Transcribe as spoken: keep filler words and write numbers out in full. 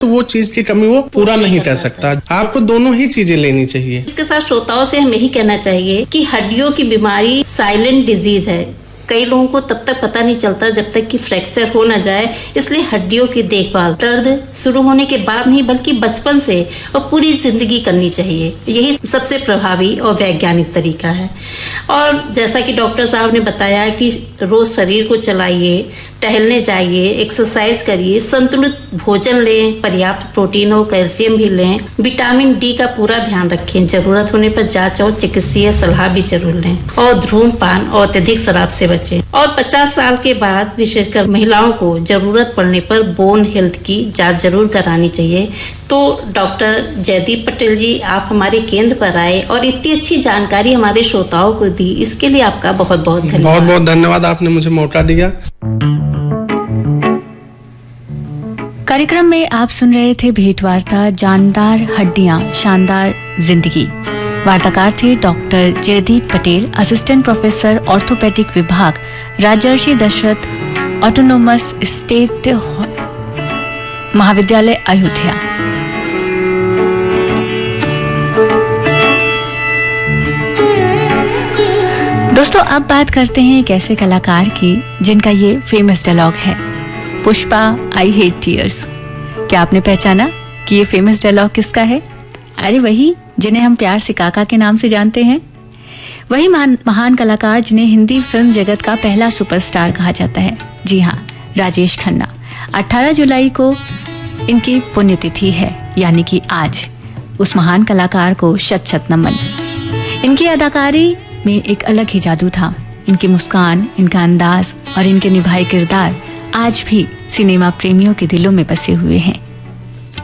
तो वो चीज की कमी वो पूरा नहीं कर सकता। आपको दोनों ही चीजें लेनी चाहिए। इसके साथ श्रोताओं से हम यही कहना चाहिए कि हड्डियों की बीमारी साइलेंट डिजीज है। कई लोगों को तब तक पता नहीं चलता जब तक कि फ्रैक्चर हो ना जाए, इसलिए हड्डियों की देखभाल दर्द शुरू होने के बाद नहीं बल्कि बचपन से और पूरी जिंदगी करनी चाहिए। यही सबसे प्रभावी और वैज्ञानिक तरीका है। और जैसा कि डॉक्टर साहब ने बताया कि रोज शरीर को चलाइए, टहलने जाइए, एक्सरसाइज करिए, संतुलित भोजन लें, पर्याप्त प्रोटीन और कैल्शियम भी लें, विटामिन डी का पूरा ध्यान रखें, जरूरत होने पर जांच और चिकित्सीय सलाह भी जरूर लें, और धूम्रपान और अत्यधिक शराब से बचें। और पचास साल के बाद विशेषकर महिलाओं को जरूरत पड़ने पर बोन हेल्थ की जांच जरूर करानी चाहिए। तो डॉक्टर जयदीप पटेल जी, आप हमारे केंद्र पर आए और इतनी अच्छी जानकारी हमारे श्रोताओं को दी, इसके लिए आपका बहुत बहुत धन्यवाद। बहुत बहुत धन्यवाद, आपने मुझे मौका दिया। कार्यक्रम में आप सुन रहे थे भेंटवार्ता जानदार हड्डियां शानदार जिंदगी। वार्ताकार थे doctor Jaideep Patel, assistant professor orthopaedic विभाग, राजर्षि दशरथ ऑटोनोमस स्टेट महाविद्यालय अयोध्या। दोस्तों, अब बात करते हैं एक ऐसे कलाकार की जिनका ये फेमस डायलॉग है, पुष्पा आई हेट टीयर्स। क्या आपने पहचाना कि ये फेमस डायलॉग किसका है? अरे वही जिन्हें हम प्यार से काका के नाम से जानते हैं, वही महान महान कलाकार जिन्हें हिंदी फिल्म जगत का पहला सुपरस्टार कहा जाता है। जी हाँ, राजेश खन्ना। अठारह जुलाई को इनकी पुण्यतिथि है, यानी कि आज। उस महान कलाकार को शत शत नमन। इनकी अदाकारी में एक अलग ही जादू था। इनकी मुस्कान, इनका अंदाज और इनके निभाए किरदार आज भी सिनेमा प्रेमियों के दिलों में बसे हुए हैं।